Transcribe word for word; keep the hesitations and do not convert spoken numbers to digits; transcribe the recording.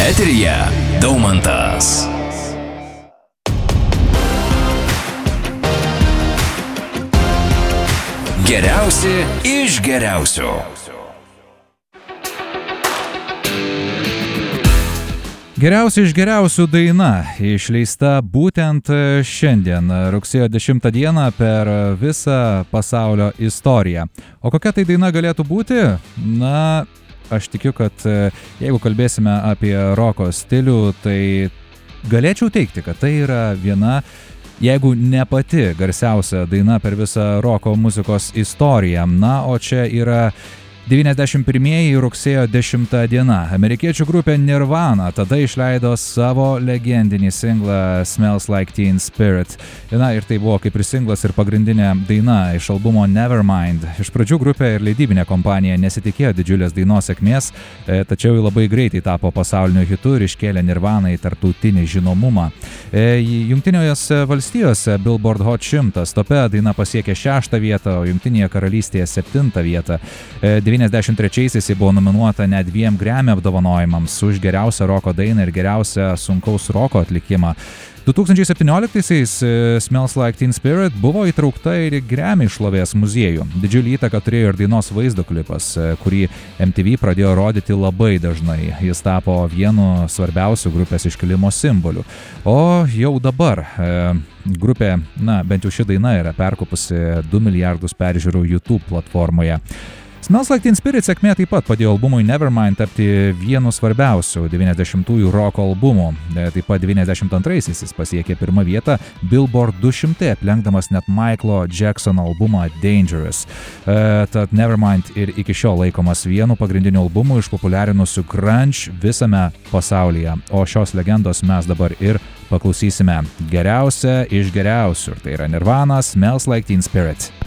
Eteryje Daumantas. Geriausi iš geriausių. Geriausia iš geriausių daina išleista būtent šiandien, rugsėjo dešimtą dieną per visą pasaulio istoriją. O kokia tai daina galėtų būti? Na, aš tikiu, kad jeigu kalbėsime apie roko stilių, tai galėčiau teigti, kad tai yra viena, jeigu ne pati garsiausia daina per visą roko muzikos istoriją. Na, o čia yra devyniasdešimt pirmieji rugsėjo dešimta diena. Amerikiečių grupė Nirvana tada išleido savo legendinį singlą Smells Like Teen Spirit. Na, ir tai buvo kaip ir singlas ir pagrindinė daina iš albumo Nevermind. Iš pradžių grupė ir leidybinė kompanija nesitikėjo didžiulės dainos sėkmės, tačiau labai greitai tapo pasauliniu hitu ir iškėlė Nirvaną į tarptautinį žinomumą. Jungtinėse valstijose Billboard Hot šimtas tope daina pasiekė šeštą vietą, o Jungtinėje karalystėje septintą vietą. devyniasdešimt trečiaisiais ji buvo nominuota net dviem Grammy apdovanojimams už geriausią roko dainą ir geriausią sunkaus roko atlikimą. du tūkstančiai septynioliktaisiais Smells Like Teen Spirit buvo įtraukta ir į Grammy šlovės muziejų. Didžiulį įtaką turėjo ir dainos vaizdo klipas, kurį M T V pradėjo rodyti labai dažnai. Jis tapo vienu svarbiausių grupės iškilimo simbolių. O jau dabar e, grupė, na, bent jau ši daina yra perkopusi du milijardus peržiūrų YouTube platformoje. Smells Like Teen Spirit sėkmė taip pat padėjo albumui Nevermind tapti vienu svarbiausių devyniasdešimtųjų roko albumų. Taip pat devyniasdešimt antraisiais jis pasiekė pirmą vietą Billboard du šimtai, aplenkdamas net Michaelo Jacksono albumą Dangerous. E, tad Nevermind ir iki šiol laikomas vienu pagrindiniu albumu išpopuliarinusiu grunge visame pasaulyje. O šios legendos mes dabar ir paklausysime. Geriausia iš geriausių. Ir tai yra Nirvana, Smells Like Teen Spirit.